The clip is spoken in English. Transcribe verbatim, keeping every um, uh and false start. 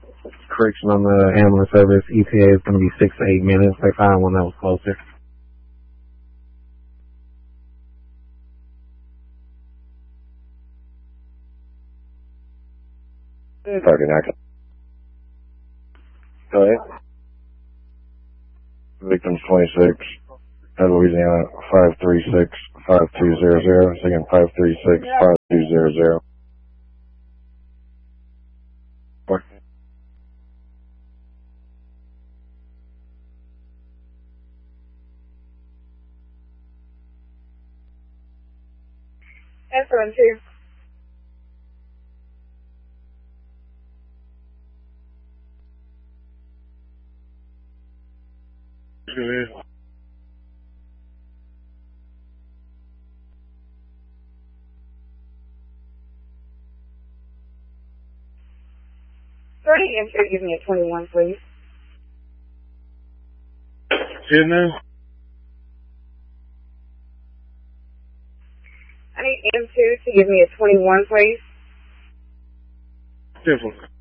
Correction on the ambulance service. E T A is going to be six to eight minutes. They found one that was closer. thirty-nine. Go ahead. Victim's twenty-six. At Louisiana, five three six, five two zero zero. Again, five three six, five two zero zero. What? S one two. Go ahead. thirty M two, give me a twenty-one, please. Here now? I need M two to give me a twenty-one, please. Simple.